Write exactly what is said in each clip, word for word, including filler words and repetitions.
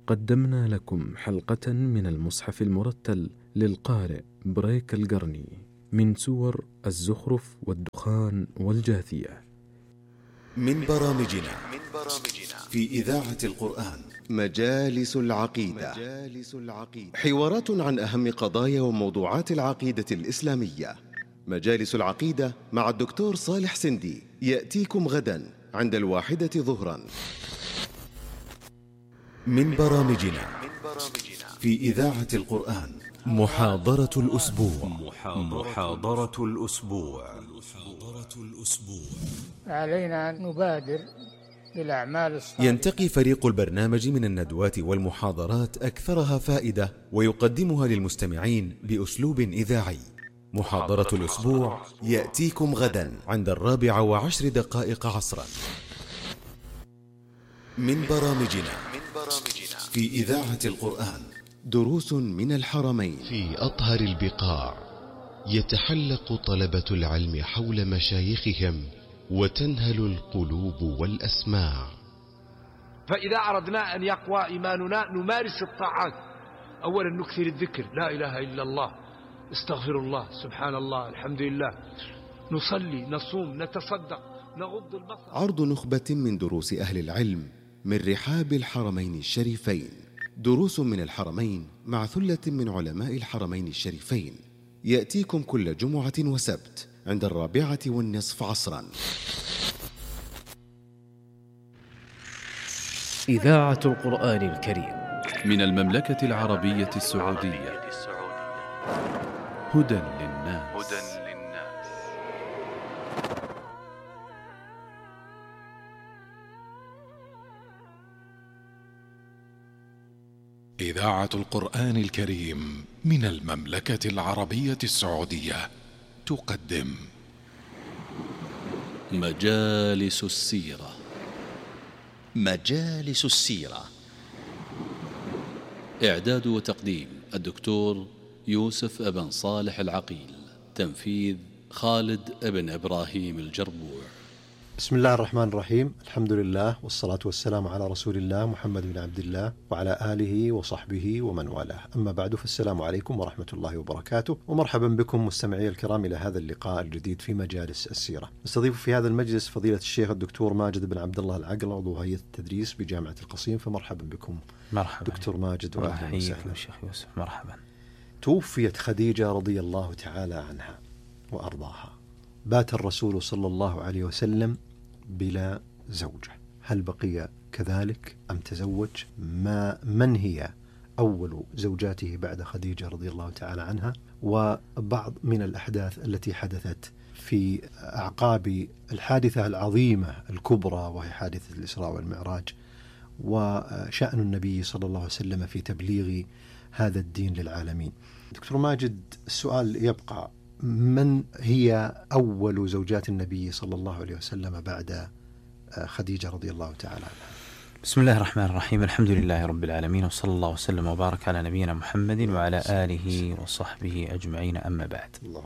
قدمنا لكم حلقة من المصحف المرتل للقارئ بريك القرني من سور الزخرف والدخان والجاثية. من برامجنا في إذاعة القرآن مجالس العقيدة، حوارات عن أهم قضايا وموضوعات العقيدة الإسلامية. مجالس العقيدة مع الدكتور صالح سندي يأتيكم غدا عند الواحدة ظهرا. من برامجنا في إذاعة القرآن محاضرة الأسبوع. محاضرة الأسبوع. علينا أن نبادر بالأعمال الصالحة. ينتقي فريق البرنامج من الندوات والمحاضرات أكثرها فائدة ويقدمها للمستمعين بأسلوب إذاعي. محاضرة الأسبوع يأتيكم غدا عند الرابعة وعشر دقائق عصرا. من برامجنا في إذاعة القرآن دروس من الحرمين. في أطهر البقاع يتحلق طلبة العلم حول مشايخهم وتنهل القلوب والأسماع. فإذا أردنا أن يقوى إيماننا نمارس الطاعات. أولا نكثر الذكر، لا إله إلا الله، استغفر الله، سبحان الله، الحمد لله، نصلي، نصوم، نتصدق، نغض البصر. عرض نخبة من دروس أهل العلم من رحاب الحرمين الشريفين. دروس من الحرمين مع ثلة من علماء الحرمين الشريفين يأتيكم كل جمعة وسبت عند الرابعة والنصف عصرا. إذاعة القرآن الكريم من المملكة العربية السعودية. هدى للناس. إذاعة القرآن الكريم من المملكة العربية السعودية تقدم مجالس السيرة. مجالس السيرة، إعداد وتقديم الدكتور يوسف ابن صالح العقيل، تنفيذ خالد ابن إبراهيم الجربوع. بسم الله الرحمن الرحيم، الحمد لله والصلاة والسلام على رسول الله محمد بن عبد الله وعلى آله وصحبه ومن والاه. أما بعد، فالسلام عليكم ورحمة الله وبركاته، ومرحبا بكم مستمعي الكرام إلى هذا اللقاء الجديد في مجالس السيرة. نستضيف في هذا المجلس فضيلة الشيخ الدكتور ماجد بن عبد الله العقل، عضو هيئة التدريس بجامعة القصيم، فمرحبا بكم. مرحبا دكتور ماجد، وأهلا وسهلا. الشيخ يوسف، مرحبا. توفيت خديجة رضي الله تعالى عنها وأرضاها. بات الرسول صلى الله عليه وسلم بلا زوجة. هل بقي كذلك أم تزوج؟ ما من هي أول زوجاته بعد خديجة رضي الله تعالى عنها؟ وبعض من الأحداث التي حدثت في أعقاب الحادثة العظيمة الكبرى وهي حادثة الإسراء والمعراج، وشأن النبي صلى الله عليه وسلم في تبليغ هذا الدين للعالمين. دكتور ماجد، السؤال يبقى: من هي أول زوجات النبي صلى الله عليه وسلم بعد خديجة رضي الله تعالى عنها؟ بسم الله الرحمن الرحيم، الحمد لله رب العالمين، وصلى الله وسلم وبارك على نبينا محمد وعلى آله وصحبه أجمعين. أما بعد،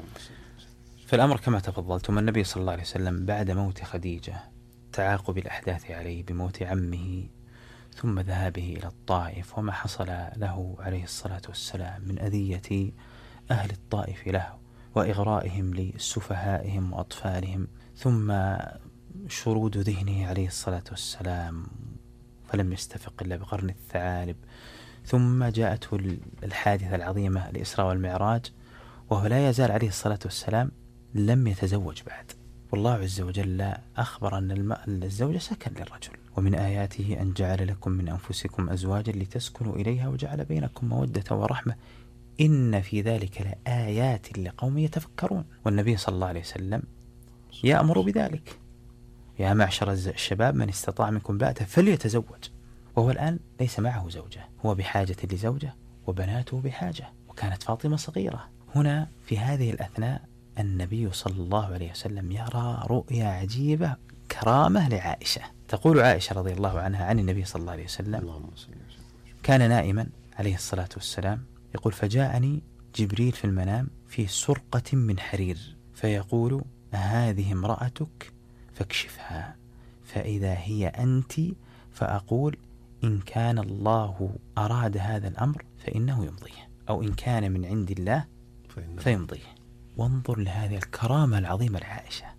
فالأمر كما تفضلتم، النبي صلى الله عليه وسلم بعد موت خديجة، تعاقب الأحداث عليه بموت عمه ثم ذهابه إلى الطائف وما حصل له عليه الصلاة والسلام من أذية أهل الطائف له وإغرائهم لسفهائهم وأطفالهم، ثم شرود ذهنه عليه الصلاة والسلام فلم يستفق إلا بقرن الثعالب، ثم جاءته الحادثة العظيمة الإسراء والمعراج وهو لا يزال عليه الصلاة والسلام لم يتزوج بعد. والله عز وجل أخبر أن الزوجة سكن للرجل، ومن آياته أن جعل لكم من أنفسكم أزواجا لتسكنوا إليها وجعل بينكم مودة ورحمة إن في ذلك لآيات لقوم يتفكرون. والنبي صلى الله عليه وسلم يأمر بذلك: يا معشر الشباب من استطاع منكم باءة فليتزوج. وهو الآن ليس معه زوجة، هو بحاجة لزوجة وبناته بحاجة، وكانت فاطمة صغيرة. هنا في هذه الأثناء النبي صلى الله عليه وسلم يرى رؤيا عجيبة، كرامة لعائشة. تقول عائشة رضي الله عنها عن النبي صلى الله عليه وسلم: كان نائما عليه الصلاة والسلام، يقول: فجاءني جبريل في المنام في سرقة من حرير فيقول: هذه امرأتك فاكشفها، فإذا هي أنت فأقول: إن كان الله أراد هذا الأمر فإنه يمضيه، أو إن كان من عند الله فيمضيه. وانظر لهذه الكرامة العظيمة لعائشة،